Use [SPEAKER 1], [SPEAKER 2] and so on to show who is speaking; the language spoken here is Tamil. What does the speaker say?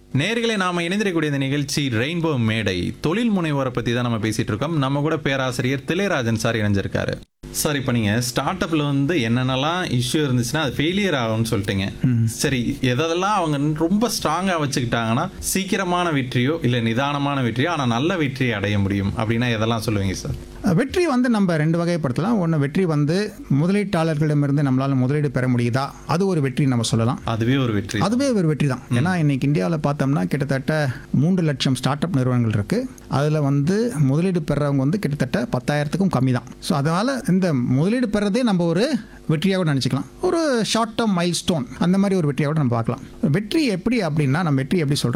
[SPEAKER 1] நேயர்களே, நாம இணைந்திருக்கக்கூடிய இந்த நிகழ்ச்சி ரெயின்போ மேடை. தொழில் முனைவோரை பத்தி தான் நம்ம பேசிட்டு இருக்கோம். நம்ம கூட பேராசிரியர் திளையராஜன் சார் இணைஞ்சிருக்காரு. சார், இப்போ நீங்க ஸ்டார்ட் அப்ல வந்து என்னென்னலாம் இஷ்யூ இருந்துச்சுன்னா அது ஃபெயிலியர் ஆகும்னு சொல்லிட்டீங்க. சரி, எதெல்லாம் அவங்க ரொம்ப ஸ்ட்ராங்கா வச்சுக்கிட்டாங்கன்னா சீக்கிரமான வெற்றியோ இல்ல நிதானமான வெற்றியோ ஆனா நல்ல வெற்றியை அடைய முடியும் அப்படின்னா எதெல்லாம் சொல்லுவீங்க சார்?
[SPEAKER 2] வெற்றி வந்து நம்ம 2 வகைப்படுத்தலாம். ஒன்று, வெற்றி வந்து முதலீட்டாளர்களிடமிருந்து நம்மளால் முதலீடு பெற முடியுதா, அது ஒரு வெற்றி நம்ம சொல்லலாம்.
[SPEAKER 1] அதுவே ஒரு வெற்றி.
[SPEAKER 2] அதுவே ஒரு வெற்றி தான். ஏன்னா இன்னைக்கு இந்தியாவில் பார்த்தோம்னா கிட்டத்தட்ட 3 லட்சம் ஸ்டார்ட் அப் நிறுவனங்கள் இருக்கு. அதில் வந்து முதலீடு பெறவங்க வந்து கிட்டத்தட்ட 10,000க்கும் கம்மி தான். ஸோ அதனால இந்த முதலீடு பெறதே நம்ம ஒரு வெற்றியாக நினச்சிக்கலாம். ஒரு ஷார்ட் டேர்ம் மைல் ஸ்டோன் அந்த மாதிரி ஒரு வெற்றியாக நம்ம பார்க்கலாம். வெற்றி எப்படி அப்படின்னா, நம்ம வெற்றி எப்படி சொல்கிறோம்